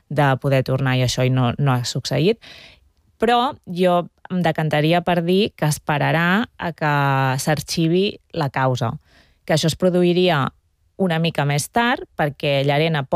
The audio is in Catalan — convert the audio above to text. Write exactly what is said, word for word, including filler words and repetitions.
de poder tornar i això i no, no ha succeït. Però jo em decantaria per dir que esperarà a que s'arxivi la causa, que això es produiria una mica més tard perquè Llarena